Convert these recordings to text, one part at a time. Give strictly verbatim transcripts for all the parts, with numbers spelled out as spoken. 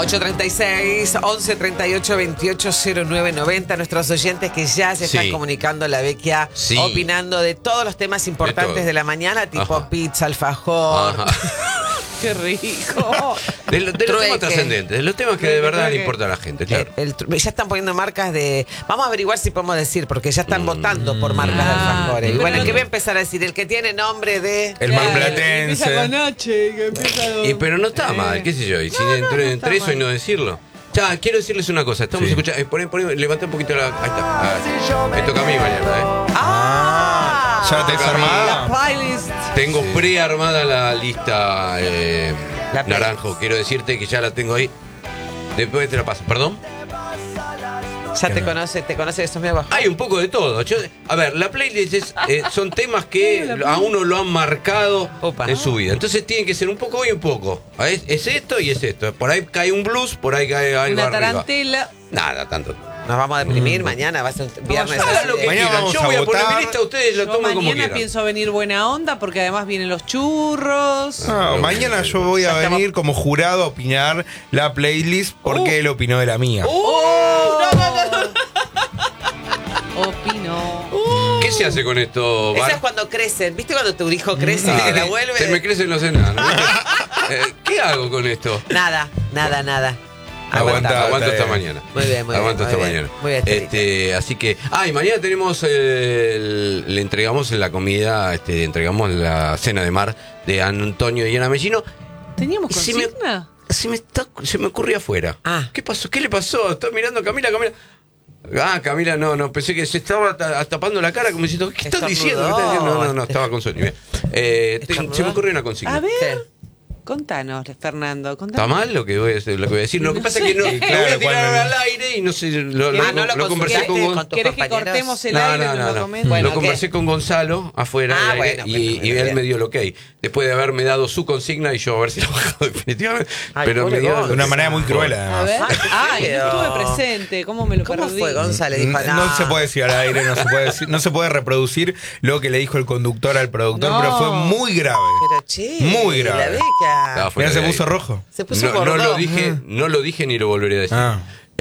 ocho treinta y seis, once treinta y ocho, veintiocho cero nueve noventa. Nuestros oyentes que ya se están Sí. comunicando a la Vecchia, Sí. opinando de todos los temas importantes de, De todo. la mañana, tipo Ajá. pizza, alfajor. Ajá. Qué rico. De, lo- de los Trueque. temas trascendentes, de los temas que de Trueque, verdad le trueque. importa a la gente, claro. Eh, el tru- ya están poniendo marcas de. Vamos a averiguar si podemos decir, porque ya están votando por marcas de Ah, alfajores. Y pero bueno, no- ¿qué voy a empezar a decir? El que tiene nombre de. El Claro, marplatense. Empieza con H, que empieza con... Y, pero no está Eh. mal, qué sé yo. Y si No, no, entre, no entre está eso y mal. no decirlo. Ya, quiero decirles una cosa. Estamos Sí. escuchando. Eh, poné, poné, levantá un poquito la. Ahí está. Ah, me toca a mí mañana, ¿eh? ¡Ah! ¿Ya te La desarmada? playlist. Tengo prearmada la lista eh, La play- naranjo. Quiero decirte que ya la tengo ahí. Después te la paso. ¿Perdón? Ya te conoce, te conoce que sos medio bajo. Hay un poco de todo. Yo- a ver, la playlist es, eh, son temas que a uno lo han marcado Opa. en su vida. Entonces tienen que ser un poco y un poco. Es, es esto y es esto. Por ahí cae un blues, por ahí cae algo Una arriba. tarantela. Nada, tanto. Nos vamos a deprimir mañana, va a ser un viernes. Vamos a- Hagan lo que Mañana quieran. vamos Yo a voy a poner votar. mi lista, ustedes lo Yo toman como mañana quieran. pienso venir buena onda porque además vienen los churros. No, mañana yo voy a venir como jurado a opinar la playlist porque él opinó de la mía. ¡Oh! No, no, no, no. Opino. ¿Qué se hace con esto, Eso Bar? es cuando crecen. ¿Viste cuando tu hijo crece Ah, y te la vuelve? Se me crecen los enanos. ¿viste? Eh, ¿Qué hago con esto? Nada, nada, nada. Aguanta. Aguanto está hasta bien. mañana. Muy bien, muy Aguanto bien, hasta muy bien. mañana. Muy bien, Estelita. este, así que. Ah, y mañana tenemos. eh, el- le entregamos la comida, este, le entregamos la cena de mar de Antonio y Ana Mellino. ¿Teníamos Y si me- consigna? Se me, está, se me ocurrió afuera. Ah. ¿Qué pasó? ¿Qué le pasó? Estoy mirando a Camila, Camila. Ah, Camila, no, no, pensé que se estaba ta- tapando la cara como diciendo, ¿qué estás diciendo? ¿Qué estás diciendo? No, no, no, estaba con sueño. Bien. Eh, te- ¿Estornudó? se me ocurrió una consigna. A ver, Sí. contanos, Fernando. ¿Está Contanos. mal lo que voy a, lo que voy a decir? Lo que No pasa sé. es que no, Sí, lo claro, voy a tirar cuando- al aire y no sé, lo, lo- Ah, ¿no lo lo conversé con, consultaste Gon- con tus ¿Querés que compañeros? cortemos el No, aire? no, y no, lo no. comentes? Bueno, lo conversé ¿qué? con Gonzalo afuera Ah, del aire, bueno, y, perfecto, y él bien. me dio el ok. Después de haberme dado su consigna y yo haber si lo bajado definitivamente. Ay, pero pobre me dio Gonza. De una manera muy cruel, A además. ver. Ay, qué Ay, feo. no estuve presente. ¿Cómo me lo ¿Cómo perdí? fue, Gonzalo? Dijo, No, no se puede decir al aire, no se puede decir- no se puede reproducir lo que le dijo el conductor al productor, No. pero fue muy grave. Pero che, Muy grave. la Vecchia. Estaba fuera Mira, se de puso aire. rojo. Se puso no, no gordo. lo dije, no lo dije ni lo volveré a decir. Ah.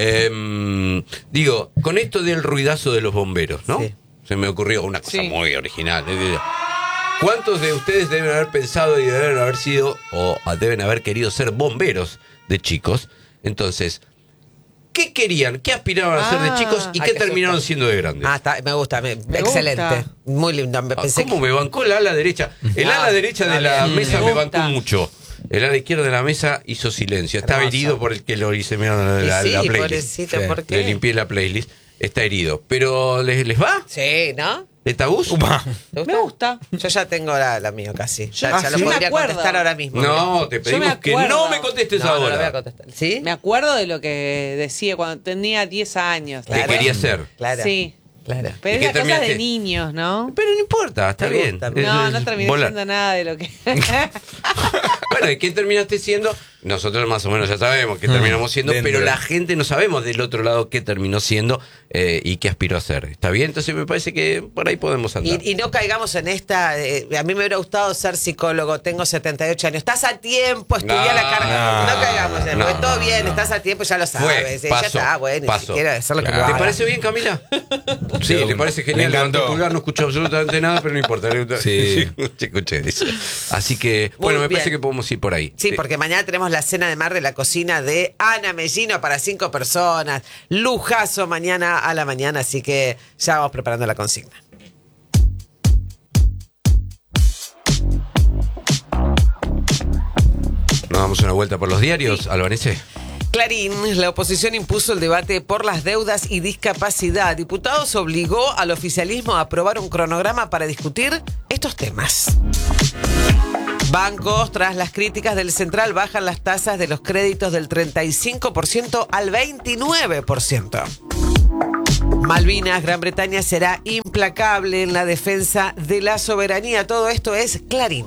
Em, digo, con esto del ruidazo de los bomberos, ¿no? Sí. Se me ocurrió una cosa Sí. muy original. Es decir, ¿cuántos de ustedes deben haber pensado y deben haber sido o deben haber querido ser bomberos de chicos? Entonces, ¿qué querían? ¿Qué aspiraban a ser de Ah. chicos y Ay, qué qué terminaron susto. siendo de grandes? Ah, está, me gusta, me- excelente. gusta. Muy lindo. Me Ah, pensé ¿Cómo que- me bancó el ala derecha? El Ah, ala derecha de está la bien. mesa Me me gusta. bancó mucho. El ala izquierda de la mesa hizo silencio. Está Hermoso. herido por el que lo hice. Mira la, Y la- sí, la playlist. pobrecito, Sí. ¿por qué? Le limpié la playlist. Está herido. Pero ¿les, les va? Sí, ¿no? ¿De tabús? Upa. ¿Te Me gusta. Yo ya tengo la, la mía casi. Ya, Ah, ya ¿sí? lo Me podría acuerdo. contestar ahora mismo. No, te Yo pedimos me que acuerdo. no me contestes No, no ahora. la voy a contestar. ¿Sí? Me acuerdo de lo que decía cuando tenía diez años. ¿Qué quería ser? Claro. Sí. Claro. Pero ¿Y es qué la cosa terminaste? de niños, ¿no? Pero no importa, está Me bien. gusta. Es- No, es no terminé volar. siendo nada de lo que... Bueno, ¿de qué terminaste siendo? Nosotros más o menos ya sabemos qué terminamos siendo, Dentro. pero la gente no sabemos del otro lado qué terminó siendo eh, y qué aspiró a ser. ¿Está bien? Entonces me parece que por ahí podemos andar. Y, y no caigamos en esta. eh, a mí me hubiera gustado ser psicólogo, tengo setenta y ocho años. Estás a tiempo, estudia No, la carrera. No, no, caigamos en no, porque todo no, bien, no. estás a tiempo, ya lo Fue, sabes. eh, pasó, ya está, bueno, ni pasó. siquiera hacer lo que Claro. lo ¿Te haga. parece bien, Camila? Sí, ¿te parece genial? Me encantó. Levantó el pulgar, no escuchó absolutamente nada, pero no importa. Sí. escuché, escuché eso. Así que, bueno, me bien. parece que podemos ir por ahí. Sí, porque mañana tenemos la cena de mar de la cocina de Ana Mellino para cinco personas. Lujazo mañana a la mañana, así que ya vamos preparando la consigna. Nos damos una vuelta por los diarios, Albanese. Clarín, la oposición impuso el debate por las deudas y discapacidad. Diputados obligó al oficialismo a aprobar un cronograma para discutir estos temas. Bancos, tras las críticas del Central, bajan las tasas de los créditos del treinta y cinco por ciento al veintinueve por ciento. Malvinas, Gran Bretaña será implacable en la defensa de la soberanía. Todo esto es Clarín.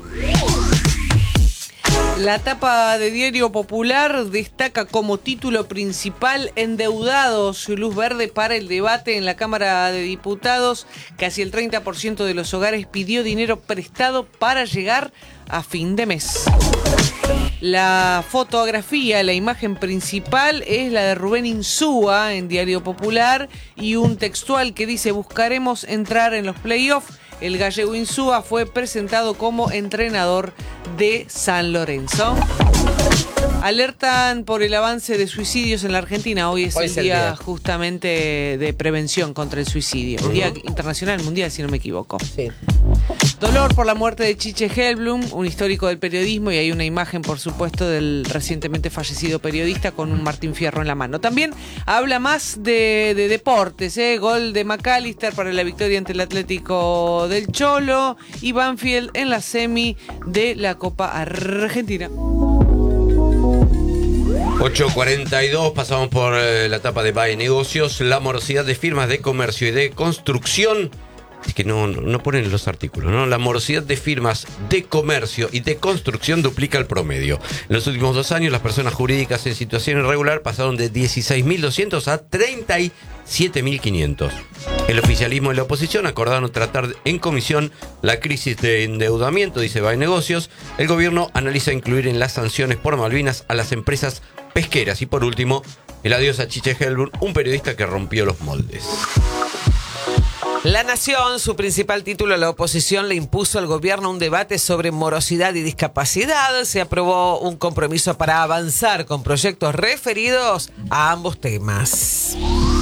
La tapa de Diario Popular destaca como título principal endeudados, luz verde para el debate en la Cámara de Diputados. Casi el treinta por ciento de los hogares pidió dinero prestado para llegar a fin de mes. La fotografía, la imagen principal es la de Rubén Insúa en Diario Popular y un textual que dice: buscaremos entrar en los playoffs. El gallego Insúa fue presentado como entrenador de San Lorenzo. Alertan por el avance de suicidios en la Argentina. Hoy es, Hoy el, es el día, día justamente de prevención contra el suicidio. Uh-huh. Día Internacional Mundial, si no me equivoco. Sí. Dolor por la muerte de Chiche Hellblum, un histórico del periodismo, y hay una imagen, por supuesto, del recientemente fallecido periodista con un Martín Fierro en la mano. También habla más de, de deportes, ¿eh? Gol de McAllister para la victoria ante el Atlético del Cholo y Banfield en la semi de la Copa Argentina. ocho cuarenta y dos, pasamos por eh, la etapa de Bae Negocios. La morosidad de firmas de comercio y de construcción, es que no, no ponen los artículos, ¿no? La morosidad de firmas de comercio y de construcción duplica el promedio. En los últimos dos años, las personas jurídicas en situación irregular pasaron de dieciséis mil doscientos a treinta y siete mil quinientos. El oficialismo y la oposición acordaron tratar en comisión la crisis de endeudamiento, dice Bae Negocios. El gobierno analiza incluir en las sanciones por Malvinas a las empresas pesqueras. Y por último, el adiós a Chiche Hellblum, un periodista que rompió los moldes. La Nación, su principal título, la oposición le impuso al gobierno un debate sobre morosidad y discapacidad. Se aprobó un compromiso para avanzar con proyectos referidos a ambos temas.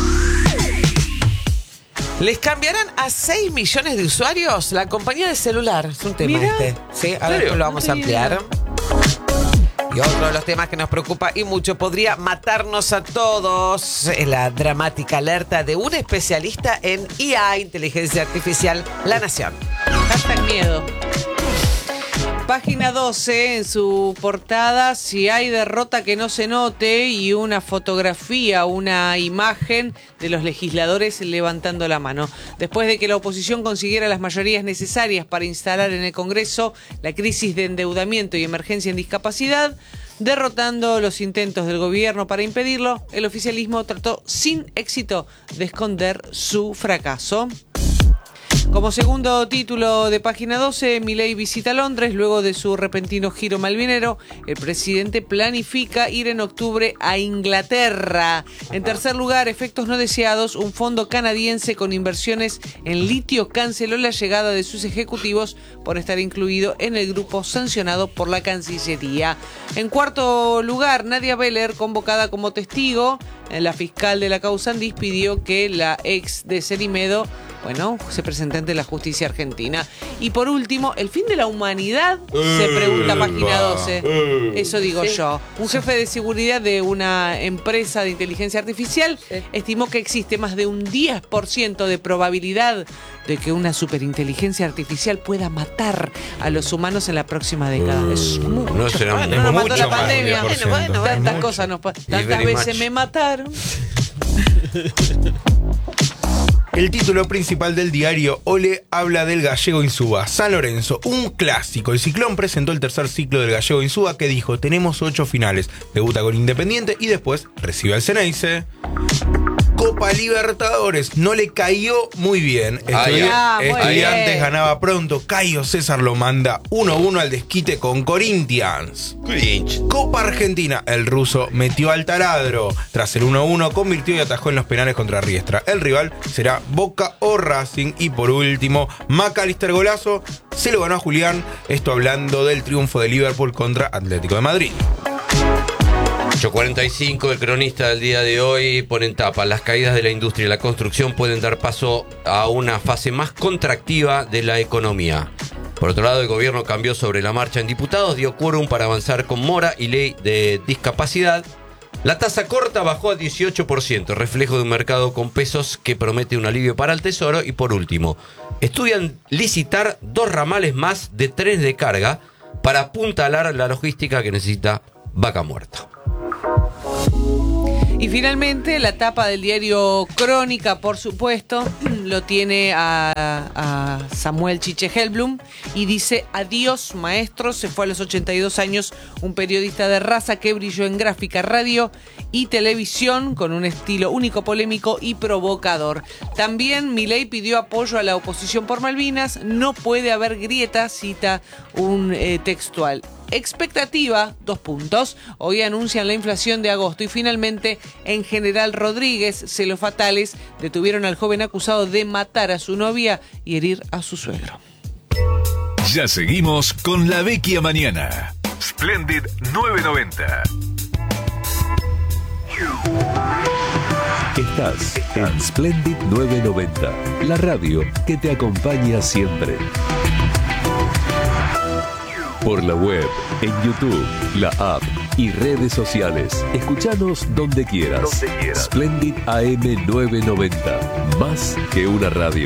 ¿Les cambiarán a seis millones de usuarios la compañía de celular? Es un tema. Mirá. este. Sí, ahora después lo vamos a ampliar. Y otro de los temas que nos preocupa y mucho, podría matarnos a todos, es la dramática alerta de un especialista en I A, inteligencia artificial, La Nación. Hashtag miedo. Página doce, en su portada, si hay derrota que no se note, y una fotografía, una imagen de los legisladores levantando la mano. Después de que la oposición consiguiera las mayorías necesarias para instalar en el Congreso la crisis de endeudamiento y emergencia en discapacidad, derrotando los intentos del gobierno para impedirlo, el oficialismo trató sin éxito de esconder su fracaso. Como segundo título de página doce, Milei visita Londres luego de su repentino giro malvinero. El presidente planifica ir en octubre a Inglaterra. En tercer lugar, efectos no deseados, un fondo canadiense con inversiones en litio canceló la llegada de sus ejecutivos por estar incluido en el grupo sancionado por la Cancillería. En cuarto lugar, Nadia Beller, convocada como testigo. La fiscal de la causa Andis pidió que la ex de Cerimedo, bueno, se presente ante la justicia argentina. Y por último, ¿el fin de la humanidad? Se pregunta página doce. Eso digo sí. yo. Un jefe de seguridad de una empresa de inteligencia artificial sí. estimó que existe más de un diez por ciento de probabilidad de que una superinteligencia artificial pueda matar a los humanos en la próxima década. Uh, es mucho. No será bueno, no nos mató la pandemia. Bueno, bueno, tantas cosas nos pasan. Tantas veces much. me mataron. El título principal del diario Ole habla del gallego Insúa. San Lorenzo, un clásico. El Ciclón presentó el tercer ciclo del gallego Insúa, que dijo: tenemos ocho finales. Debuta con Independiente y después recibe al Ceneice. Copa Libertadores, no le cayó muy bien. Estudi- ah, muy Estudiantes bien. ganaba pronto. Cayo César lo manda uno a uno al desquite con Corinthians. Copa Argentina, el ruso metió al taladro. Tras el uno a uno, convirtió y atajó en los penales contra Riestra. El rival será Boca o Racing. Y por último, McAllister golazo, se lo ganó a Julián. Esto hablando del triunfo de Liverpool contra Atlético de Madrid. ocho cuarenta y cinco, el cronista del día de hoy pone en tapa: las caídas de la industria y la construcción pueden dar paso a una fase más contractiva de la economía. Por otro lado, el gobierno cambió sobre la marcha en diputados, dio quórum para avanzar con mora y ley de discapacidad. La tasa corta bajó a dieciocho por ciento, reflejo de un mercado con pesos que promete un alivio para el Tesoro. Y por último, estudian licitar dos ramales más de trenes de carga para apuntalar la logística que necesita Vaca Muerta. Y finalmente, la tapa del diario Crónica, por supuesto, lo tiene a, a Samuel Chiche Hellblum y dice: adiós, maestro. Se fue a los ochenta y dos años, un periodista de raza que brilló en gráfica, radio y televisión con un estilo único, polémico y provocador. También Milei pidió apoyo a la oposición por Malvinas. No puede haber grieta, cita un eh, textual. Expectativa, dos puntos. Hoy anuncian la inflación de agosto. Y finalmente, en General Rodríguez, celos fatales detuvieron al joven acusado de matar a su novia y herir a su suegro. Ya seguimos con La Vecchia Mañana. Splendid novecientos noventa. Estás en Splendid novecientos noventa, la radio que te acompaña siempre. Por la web, en YouTube, la app y redes sociales. Escuchanos donde quieras. Donde quieras. Splendid A M novecientos noventa, más que una radio.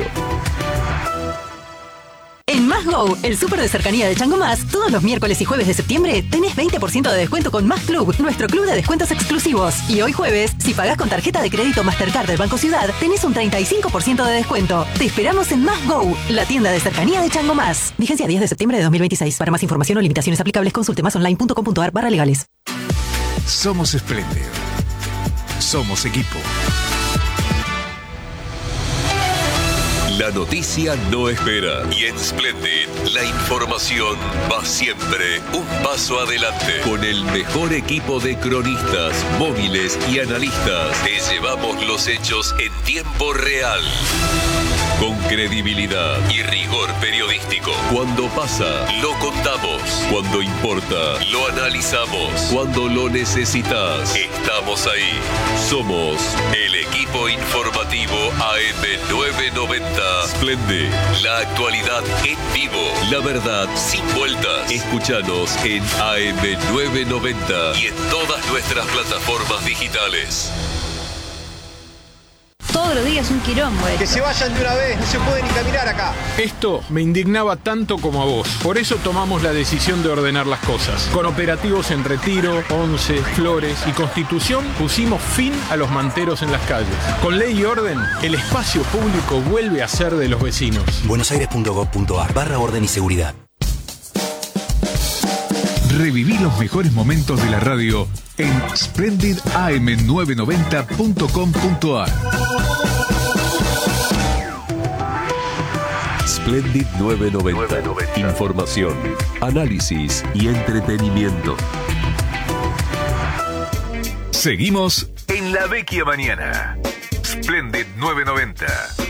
En Más Go, el súper de cercanía de Chango Más, todos los miércoles y jueves de septiembre tenés veinte por ciento de descuento con Más Club, nuestro club de descuentos exclusivos. Y hoy jueves, si pagás con tarjeta de crédito Mastercard del Banco Ciudad, tenés un treinta y cinco por ciento de descuento. Te esperamos en Más Go, la tienda de cercanía de Chango Más. Vigencia diez de septiembre de dos mil veintiséis. Para más información o limitaciones aplicables, consulte masonline.com.ar barra legales. Somos Splendid. Somos equipo. La noticia no espera y en Splendid la información va siempre un paso adelante. Con el mejor equipo de cronistas, móviles y analistas, te llevamos los hechos en tiempo real. Con credibilidad y rigor periodístico. Cuando pasa, lo contamos. Cuando importa, lo analizamos. Cuando lo necesitas, estamos ahí. Somos el equipo informativo A M novecientos noventa. Splendid, la actualidad en vivo. La verdad sin vueltas. Escúchanos en A M novecientos noventa y en todas nuestras plataformas digitales. Todos los días un quilombo. Que se vayan de una vez, no se puede ni caminar acá. Esto me indignaba tanto como a vos. Por eso tomamos la decisión de ordenar las cosas. Con operativos en Retiro, Once, Flores y Constitución pusimos fin a los manteros en las calles. Con ley y orden, el espacio público vuelve a ser de los vecinos. buenosaires.gov.ar barra orden y seguridad. Reviví los mejores momentos de la radio en splendid a m novecientos noventa punto com punto a r. Splendid novecientos noventa. Información, análisis y entretenimiento. Seguimos en La Vecchia Mañana. Splendid novecientos noventa.